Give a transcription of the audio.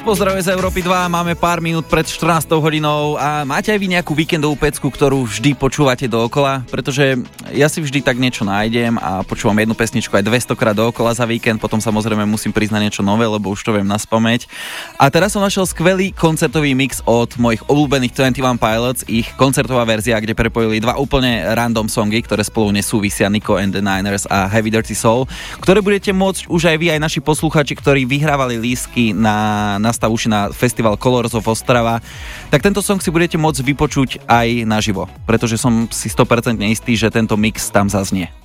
Pozdravuje z Európy 2, máme pár minút pred 14 hodinou a máte aj vy nejakú víkendovú pecku, ktorú vždy počúvate dookola? Pretože ja si vždy tak niečo nájdem a počúvam jednu pesničku aj 200 krát dookola za víkend, potom samozrejme musím priznať niečo nové, lebo už to viem naspamäť. A teraz som našiel skvelý koncertový mix od mojich obľúbených 21 Pilots, ich koncertová verzia, kde prepojili dva úplne random songy, ktoré spolu nesúvisia, Nico and the Niners a Heavy Dirty Soul, ktoré budete môcť už aj vy, aj naši poslucháči, ktorí vyhrávali lístky na Stavuši na festival Colors of Ostrava, tak tento song si budete môcť vypočuť aj naživo, pretože som si 100% istý, že tento mix tam zaznie.